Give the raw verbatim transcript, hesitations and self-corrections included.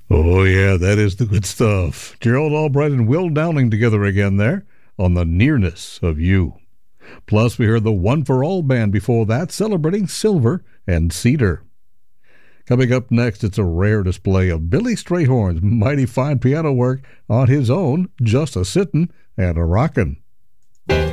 Oh, yeah, that is the good stuff. Gerald Albright and Will Downing together again there on The Nearness of You. Plus, we heard the One for All Band before that, celebrating silver and cedar. Coming up next, it's a rare display of Billy Strayhorn's mighty fine piano work on his own, Just a Sittin' and a Rockin'.